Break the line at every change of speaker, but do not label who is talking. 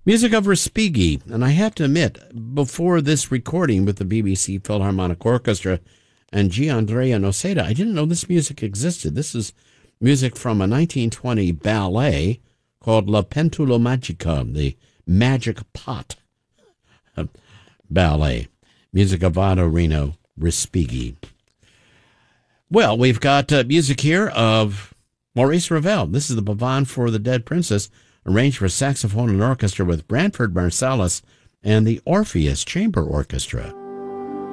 Music of Respighi. And I have to admit, before this recording with the BBC Philharmonic Orchestra and Gianandrea Noseda, I didn't know this music existed. This is music from a 1920 ballet called La Pentola Magica, the Magic Pot ballet. Music of Ottorino Respighi. Well, we've got music here of Maurice Ravel. This is the Pavane for the Dead Princess, arranged for saxophone and orchestra with Branford Marsalis and the Orpheus Chamber Orchestra.